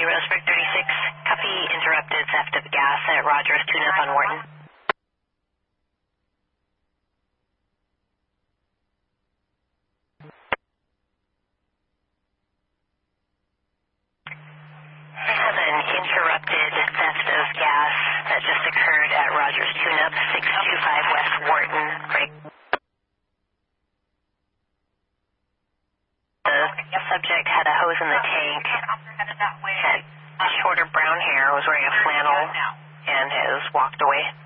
Roseburg 36, copy interrupted theft of gas at Rogers Tune-Up on Wharton. I have an interrupted theft of gas that just occurred at Rogers Tune-Up, 625 West Wharton. Break. The subject had a hose in the tank, had shorter brown hair, was wearing a flannel, and has walked away.